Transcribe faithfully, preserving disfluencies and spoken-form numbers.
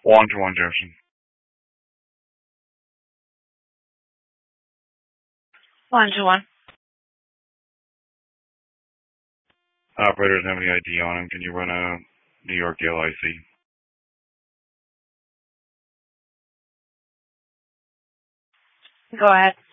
one to one Jefferson. One to one. Operator doesn't have any I D on him. Can you run a New York L I C? Go ahead.